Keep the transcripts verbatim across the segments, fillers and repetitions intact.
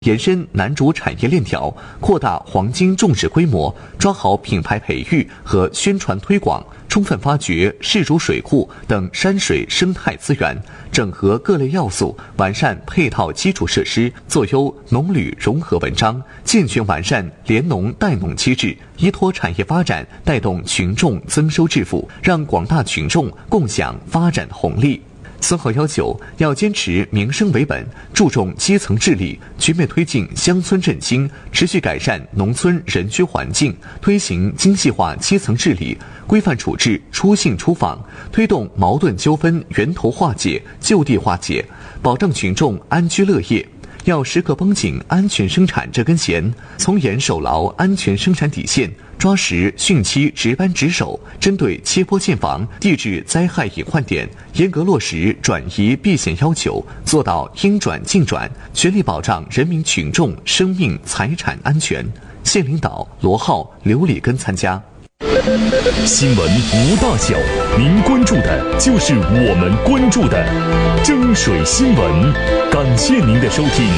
延伸南竹产业链条，扩大黄金种植规模，抓好品牌培育和宣传推广，充分发掘市竹水库等山水生态资源，整合各类要素，完善配套基础设施，做优农旅融合文章，健全完善联农带农机制，依托产业发展带动群众增收致富，让广大群众共享发展红利。孙浩要求，要坚持民生为本，注重基层治理，全面推进乡村振兴，持续改善农村人居环境，推行精细化基层治理，规范处置出信出访，推动矛盾纠纷源头化解、就地化解，保障群众安居乐业。要时刻绷紧安全生产这根弦，从严守牢安全生产底线，抓实汛期值班值守，针对切坡建房、地质灾害隐患点，严格落实转移避险要求，做到应转尽转，全力保障人民群众生命财产安全。县领导罗浩、刘礼根参加。 新闻无大小，您关注的就是我们关注的争水新闻。感谢您的收听。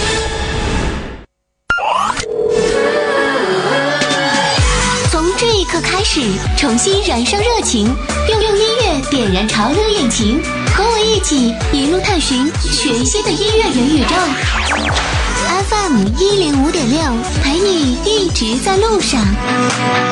从这一刻开始，重新燃烧热情，用用音乐点燃潮流引擎，和我一起一路探寻全新的音乐元宇宙。F M 一零五点六，陪你一直在路上。